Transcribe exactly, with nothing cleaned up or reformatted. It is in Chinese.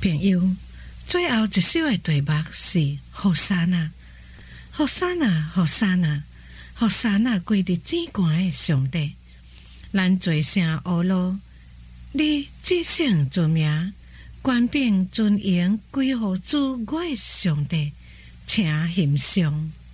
朋友，最后一首的题目是和散那，和散那，和散那，和散那归伫至高的上帝。咱罪声乌路，你至圣尊名，权柄尊荣归乎主我的上帝，请献上。